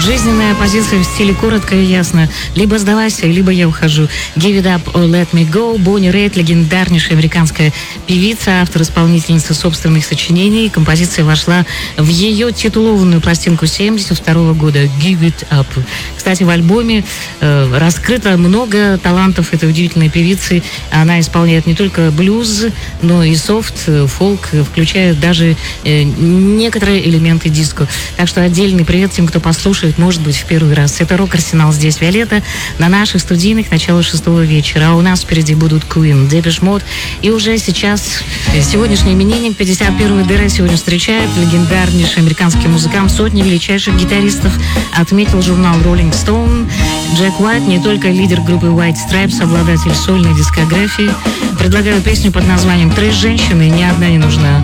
Жизненная позиция в стиле коротко и ясно. Либо сдавайся, либо я ухожу. Give it up or let me go. Бонни Рейд, легендарнейшая американская певица, автор-исполнительница собственных сочинений. Композиция вошла в ее титулованную пластинку 1972 года Give it up. Кстати, в альбоме раскрыто много талантов этой удивительной певицы. Она исполняет не только блюз, но и софт, фолк, включая даже некоторые элементы диско. Так что отдельный привет тем, кто послушает, может быть, в первый раз. Это «Рок-арсенал», здесь Виолетта, на наших студийных, начало 6 вечера. А у нас впереди будут Queen, Depeche Mode. И уже сейчас сегодняшний именинник, 51-й ДР, сегодня встречает легендарнейший американский музыкант, сотни величайших гитаристов, отметил журнал Rolling Stone. Джек Уайт не только лидер группы White Stripes, обладатель сольной дискографии. Предлагаю песню под названием «Трэш женщины, ни одна не нужна».